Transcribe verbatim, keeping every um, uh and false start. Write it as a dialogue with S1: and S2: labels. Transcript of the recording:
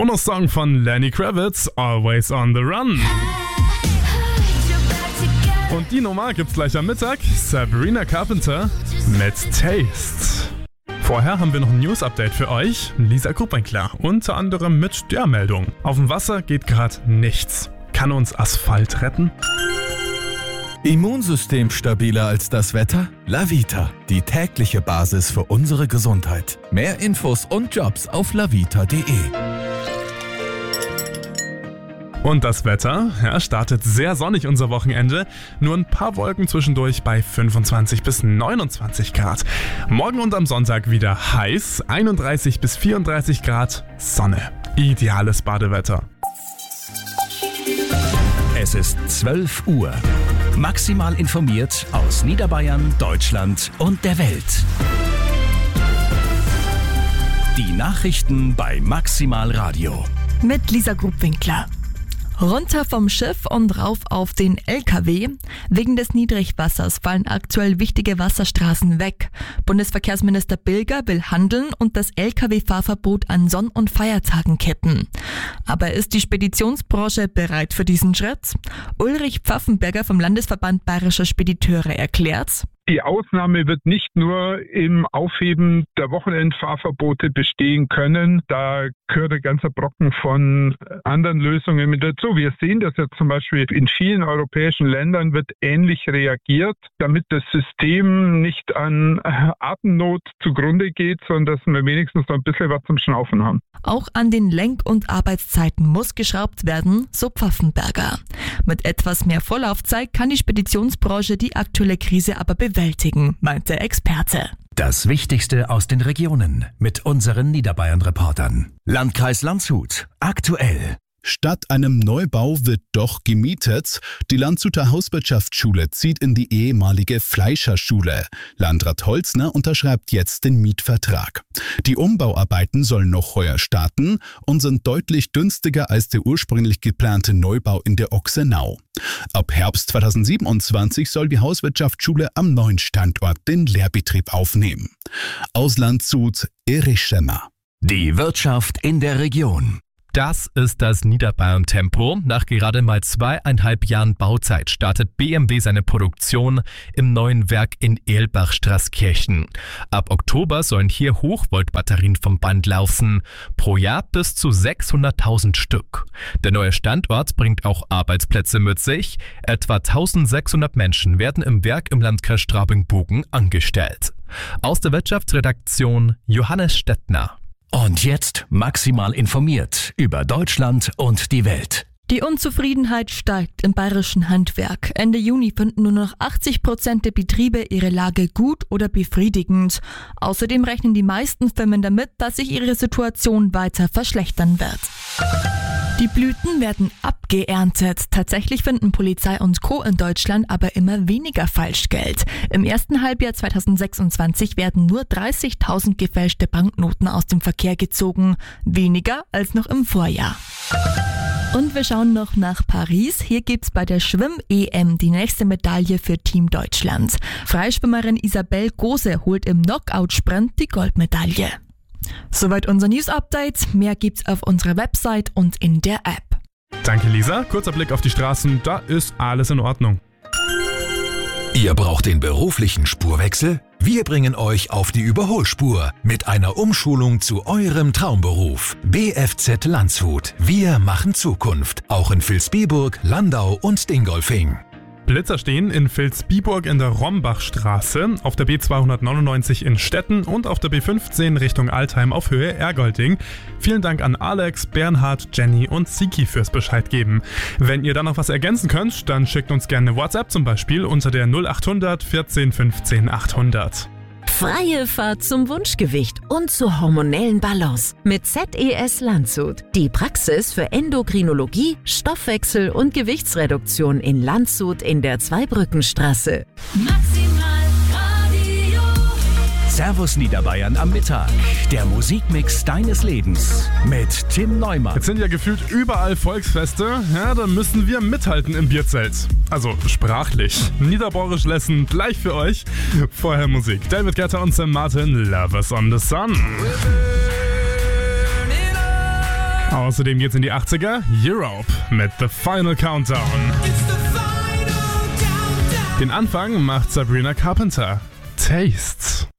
S1: Bonussong von Lenny Kravitz, Always on the Run. Und die Nummer gibt's gleich am Mittag. Sabrina Carpenter mit Taste. Vorher haben wir noch ein News-Update für euch. Lisa Grubenkler, unter anderem mit der Meldung. Auf dem Wasser geht gerade nichts. Kann uns Asphalt retten?
S2: Immunsystem stabiler als das Wetter? Lavita, die tägliche Basis für unsere Gesundheit. Mehr Infos und Jobs auf lavita punkt de.
S1: Und das Wetter, ja, startet sehr sonnig unser Wochenende. Nur ein paar Wolken zwischendurch bei fünfundzwanzig bis neunundzwanzig Grad. Morgen und am Sonntag wieder heiß, einunddreißig bis vierunddreißig Grad, Sonne. Ideales Badewetter.
S3: Es ist zwölf Uhr. Maximal informiert aus Niederbayern, Deutschland und der Welt. Die Nachrichten bei Maximal Radio.
S4: Mit Lisa Grubenkler. Runter vom Schiff und rauf auf den L K W. Wegen des Niedrigwassers fallen aktuell wichtige Wasserstraßen weg. Bundesverkehrsminister Bilger will handeln und das L K W-Fahrverbot an Sonn- und Feiertagen kippen. Aber ist die Speditionsbranche bereit für diesen Schritt? Ulrich Pfaffenberger vom Landesverband Bayerischer Spediteure erklärt:
S5: Die Ausnahme wird nicht nur im Aufheben der Wochenendfahrverbote bestehen können. Da gehört ein ganzer Brocken von anderen Lösungen mit dazu. Wir sehen das jetzt zum Beispiel in vielen europäischen Ländern wird ähnlich reagiert, damit das System nicht an Atemnot zugrunde geht, sondern dass wir wenigstens noch ein bisschen was zum Schnaufen haben.
S4: Auch an den Lenk- und Arbeitszeiten muss geschraubt werden, so Pfaffenberger. Mit etwas mehr Vorlaufzeit kann die Speditionsbranche die aktuelle Krise aber bewältigen, meint der Experte.
S3: Das Wichtigste aus den Regionen mit unseren Niederbayern-Reportern. Landkreis Landshut. Aktuell.
S6: Statt einem Neubau wird doch gemietet. Die Landshuter Hauswirtschaftsschule zieht in die ehemalige Fleischerschule. Landrat Holzner unterschreibt jetzt den Mietvertrag. Die Umbauarbeiten sollen noch heuer starten und sind deutlich günstiger als der ursprünglich geplante Neubau in der Ochsenau. Ab Herbst zweitausendsiebenundzwanzig soll die Hauswirtschaftsschule am neuen Standort den Lehrbetrieb aufnehmen. Aus Landshut, Erich Schemmer.
S3: Die Wirtschaft in der Region.
S7: Das ist das Niederbayern-Tempo. Nach gerade mal zweieinhalb Jahren Bauzeit startet B M W seine Produktion im neuen Werk in Erlbach-Straßkirchen. Ab Oktober sollen hier Hochvoltbatterien vom Band laufen. Pro Jahr bis zu sechshunderttausend Stück. Der neue Standort bringt auch Arbeitsplätze mit sich. Etwa eintausendsechshundert Menschen werden im Werk im Landkreis Straubing-Bogen angestellt. Aus der Wirtschaftsredaktion Johannes Stettner.
S3: Und jetzt maximal informiert über Deutschland und die Welt.
S4: Die Unzufriedenheit steigt im bayerischen Handwerk. Ende Juni finden nur noch achtzig Prozent der Betriebe ihre Lage gut oder befriedigend. Außerdem rechnen die meisten Firmen damit, dass sich ihre Situation weiter verschlechtern wird. Die Blüten werden abgeerntet. Tatsächlich finden Polizei und Co. in Deutschland aber immer weniger Falschgeld. Im ersten Halbjahr zweitausendsechsundzwanzig werden nur dreißigtausend gefälschte Banknoten aus dem Verkehr gezogen. Weniger als noch im Vorjahr. Und wir schauen noch nach Paris. Hier gibt's bei der Schwimm-E M die nächste Medaille für Team Deutschland. Freischwimmerin Isabel Gose holt im Knockout-Sprint die Goldmedaille. Soweit unser News-Update. Mehr gibt's auf unserer Website und in der App.
S1: Danke, Lisa. Kurzer Blick auf die Straßen. Da ist alles in Ordnung.
S3: Ihr braucht den beruflichen Spurwechsel? Wir bringen euch auf die Überholspur mit einer Umschulung zu eurem Traumberuf. B F Z Landshut. Wir machen Zukunft. Auch in Vilsbiburg, Landau und Dingolfing.
S1: Blitzer stehen in Vilsbiburg in der Rombachstraße, auf der B zweihundertneunundneunzig in Stetten und auf der B fünfzehn Richtung Altheim auf Höhe Ergolding. Vielen Dank an Alex, Bernhard, Jenny und Siki fürs Bescheid geben. Wenn ihr da noch was ergänzen könnt, dann schickt uns gerne eine WhatsApp zum Beispiel unter der null achthundert vierzehn fünfzehn achthundert.
S8: Freie Fahrt zum Wunschgewicht und zur hormonellen Balance mit Z E S Landshut. Die Praxis für Endokrinologie, Stoffwechsel und Gewichtsreduktion in Landshut in der Zweibrückenstraße.
S9: Maximal Radio.
S3: Servus Niederbayern am Mittag. Der Musikmix deines Lebens mit Tim Neumann.
S1: Jetzt sind ja gefühlt überall Volksfeste. Ja, dann müssen wir mithalten im Bierzelt. Also sprachlich. Niederbayerisch Lesson gleich für euch. Vorher Musik. David Guetta und Sam Martin, Lovers on the Sun. Außerdem geht's in die achtziger, Europe mit The Final Countdown. Den Anfang macht Sabrina Carpenter, Tastes.